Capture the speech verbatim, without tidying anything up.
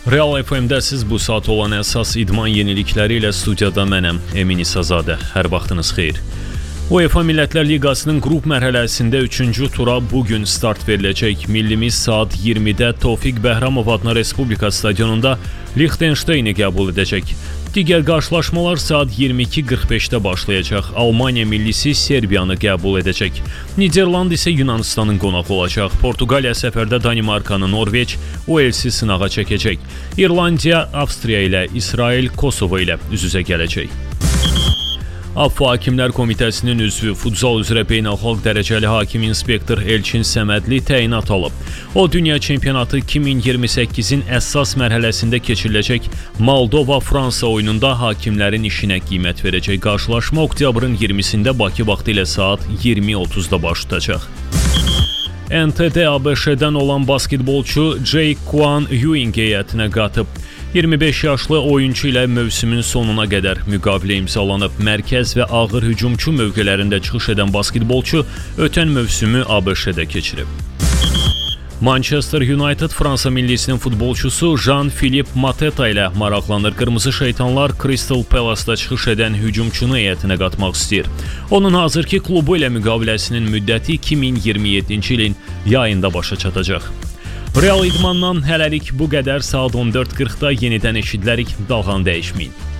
Real F M-də siz bu saat olan əsas idman yenilikləri ilə studiyada mənəm, Emin İsazadə. Hər vaxtınız xeyir. UEFA Millətlər Liqasının qrup mərhələsində üçüncü tura bugün start veriləcək. Millimiz saat iyirmidə Tofiq Bəhramov adına Respublika stadionunda Liechtenstein'i qəbul edəcək. Digər qarşılaşmalar saat iyirmi iki qırx beşdə başlayacaq. Almaniya millisi Serbiyanı qəbul edəcək. Niderland isə Yunanistanın qonağı olacaq. Portuqaliya səfərdə Danimarkanı, Norveç, Uelsi sınağa çəkəcək. İrlandiya, Avstriya ilə, İsrail, Kosovo ilə üz-üzə gələcək. AFFA Hakimlər Komitəsinin üzvü futsal üzrə beynəlxalq dərəcəli hakim inspektor Elçin Səmədli təyinat alıb. O, Dünya Çempionatı iki min iyirmi səkkizin əsas mərhələsində keçiriləcək Moldova-Fransa oyununda hakimlərin işinə qiymət verəcək. Qarşılaşma oktyabrın iyirmisində Bakı vaxtı ilə saat iyirmi otuzda baş tutacaq. N T D A B Ş-dən olan basketbolçu Jake Kwon Ewing heyətinə qatıb. iyirmi beş yaşlı oyunçu ilə mövsümün sonuna qədər müqavilə imzalanıb. Mərkəz və ağır hücumçu mövqelərində çıxış edən basketbolçu ötən mövsümü A B Ş-də keçirib. Manchester United Fransa millisinin futbolçusu Jean-Philippe Mateta ilə maraqlanır. Qırmızı şeytanlar Crystal Palace-da çıxış edən hücumçunu heyətinə qatmaq istəyir. Onun hazırki klubu ilə müqaviləsinin müddəti iki min iyirmi yeddinci ilin yayında başa çatacaq. Real idmandan hələlik bu qədər. Saat on dörd qırxda yenidən eşidilərik. Dalğanı dəyişməyin.